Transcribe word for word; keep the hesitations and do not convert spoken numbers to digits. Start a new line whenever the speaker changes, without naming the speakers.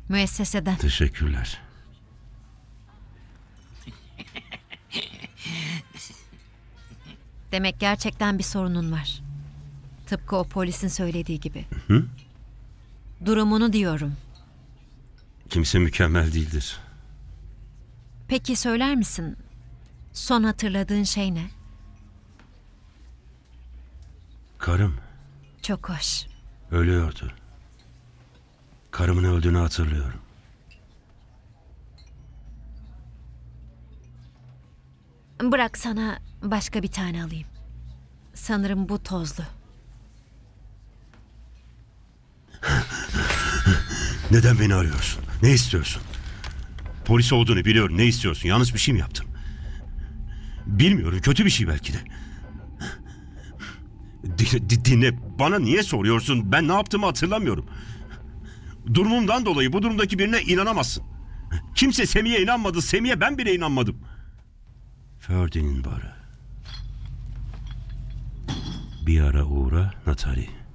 Müesseseden.
Teşekkürler.
Demek gerçekten bir sorunun var. Tıpkı o polisin söylediği gibi.
Hı?
Durumunu diyorum.
Kimse mükemmel değildir.
Peki söyler misin? Son hatırladığın şey ne?
Karım
Çok hoş.
ölüyordu. Karımın öldüğünü hatırlıyorum.
Bırak sana başka bir tane alayım. Sanırım bu tozlu.
Neden beni arıyorsun? Ne istiyorsun? Polis olduğunu biliyorum. Ne istiyorsun? Yanlış bir şey mi yaptım? Bilmiyorum. Kötü bir şey belki de. Din- di- Dinle. Bana niye soruyorsun? Ben ne yaptığımı hatırlamıyorum. Durumumdan dolayı bu durumdaki birine inanamazsın. Kimse Semih'e inanmadı. Semih'e ben bile inanmadım. Ferdi'nin barı. Bir ara uğra Natali.